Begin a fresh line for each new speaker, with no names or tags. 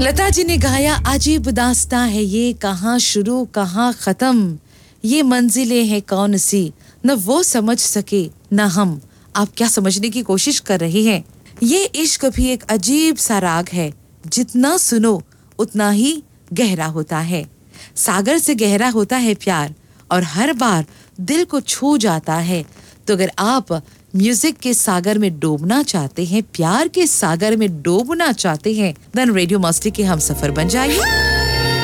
लता जी ने गाया अजीब दास्तां है ये, कहाँ शुरू कहाँ खत्म, ये मंजिलें हैं कौन सी, न वो समझ सके न हम। आप क्या समझने की कोशिश कर रहे हैं? ये इश्क भी एक अजीब सा राग है, जितना सुनो उतना ही गहरा होता है। सागर से गहरा होता है प्यार और हर बार दिल को छू जाता है। तो अगर आप म्यूजिक के सागर में डूबना चाहते हैं, प्यार के सागर में डूबना चाहते हैं, देन रेडियो मस्ती के हम सफर बन जाइए।